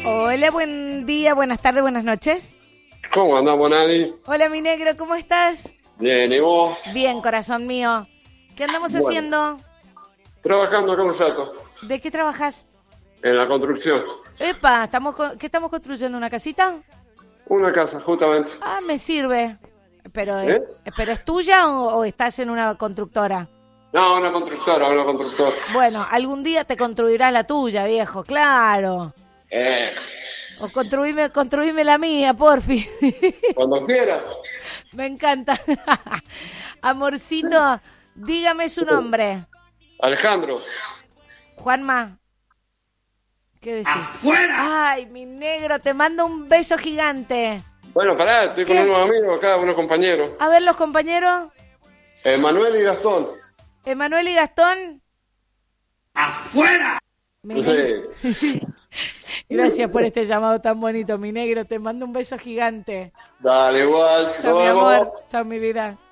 Hola, buen día, buenas tardes, buenas noches. ¿Cómo andamos, Nani? Hola, mi negro, ¿cómo estás? Bien, ¿y vos? Bien, corazón mío. ¿Qué andamos haciendo? Trabajando acá un rato, ¿De qué trabajas? en la construcción. Epa, ¿qué estamos construyendo? ¿Una casita? Una casa, justamente. Ah, me sirve. ¿Pero, ¿Eh? ¿pero es tuya o estás en una constructora? No, una constructora, una constructora. Bueno, algún día te construirás la tuya, viejo, claro. Eh, O construime la mía, porfi. Cuando quieras. Me encanta. Amorcito, dígame su nombre. Alejandro. Juanma. ¿Qué decís? ¡Afuera! Ay, mi negro, te mando un beso gigante. Bueno, pará, estoy con ¿Qué? unos amigos acá, unos compañeros. A ver, los compañeros. Manuel y Gastón. Emanuel y Gastón. ¡Afuera! Sí. Gracias por este llamado tan bonito, mi negro. Te mando un beso gigante. Dale, igual. Chao, Nos mi vemos. amor. Chao, mi vida.